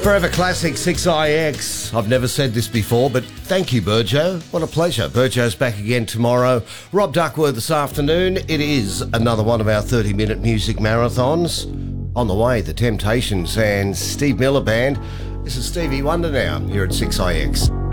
Forever Classic 6IX. I've never said this before, but thank you, Burjo. What a pleasure. Burjo's back again tomorrow. Rob Duckworth this afternoon. It is another one of our 30-minute music marathons. On the way, The Temptations and Steve Miller Band. This is Stevie Wonder now here at 6IX.